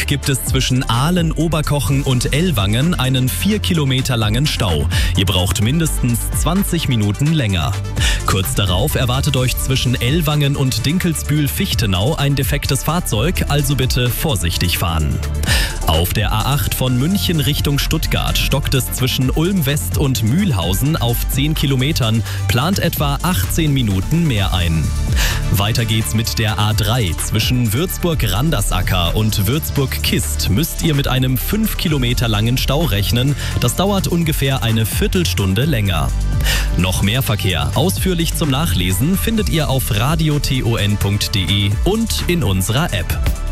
gibt es zwischen Aalen, Oberkochen und Ellwangen einen 4 Kilometer langen Stau. Ihr braucht mindestens 20 Minuten länger. Kurz darauf erwartet euch zwischen Ellwangen und Dinkelsbühl-Fichtenau ein defektes Fahrzeug, also bitte vorsichtig fahren. Auf der A8 von München Richtung Stuttgart stockt es zwischen Ulm West und Mühlhausen auf 10 Kilometern, plant etwa 18 Minuten mehr ein. Weiter geht's mit der A3. Zwischen Würzburg-Randersacker und Würzburg-Kist müsst ihr mit einem 5 Kilometer langen Stau rechnen. Das dauert ungefähr eine Viertelstunde länger. Noch mehr Verkehr, ausführlich zum Nachlesen, findet ihr auf radioton.de und in unserer App.